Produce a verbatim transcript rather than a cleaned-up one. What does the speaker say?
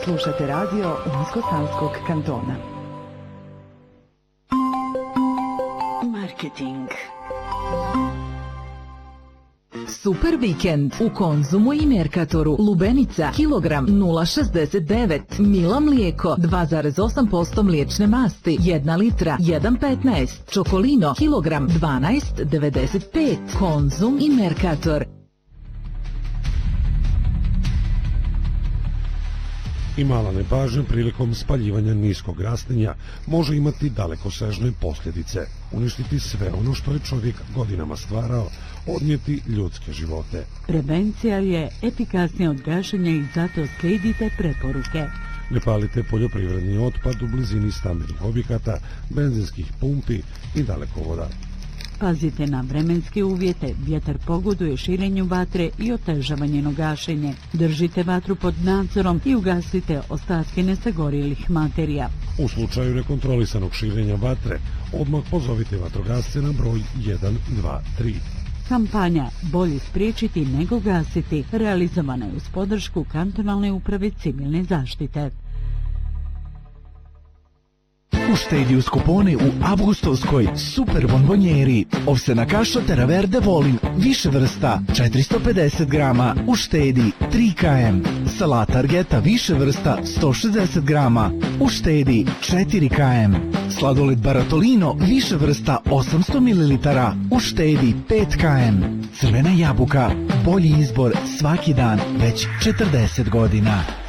Slušate radio Unsko-Sanskog kantona. Marketing. Super vikend u Konzumu i Merkatoru. Lubenica kilogram nula šezdeset devet, Mila mlijeko dva zarez osam posto mliječne masti, jedna litra jedan petnaest, Čokolino kilogram dvanaest devedeset pet. Konzum i Merkator. I mala nepažnja prilikom spaljivanja niskog rastinja može imati dalekosežne posljedice, uništiti sve ono što je čovjek godinama stvarao, odnijeti ljudske živote. Prevencija je efikasnija od gašenja i zato slijedite preporuke. Ne palite poljoprivredni otpad u blizini stambenih objekata, benzinskih pumpi i dalekovoda. Pazite na vremenske uvjete, vjetar pogoduje širenju vatre i otežava njeno gašenje. Držite vatru pod nadzorom i ugasite ostatke nesagorjelih materija. U slučaju nekontrolisanog širenja vatre, odmah pozovite vatrogasce na broj jedan dva tri. Kampanja Bolje spriječiti nego gasiti realizovana je uz podršku Kantonalne uprave civilne zaštite. Uštedi uz kupone u avgustovskoj super bombonjeri. Ovsena kaša Teraverde Volin, više vrsta, četiristo pedeset grama, uštedi tri kilograma. Salata Argeta, više vrsta, sto šezdeset grama, uštedi četiri kilograma. Sladoled Baratolino, više vrsta, osamsto mililitara, uštedi pet kilograma. Crvena jabuka, bolji izbor svaki dan, već četrdeset godina.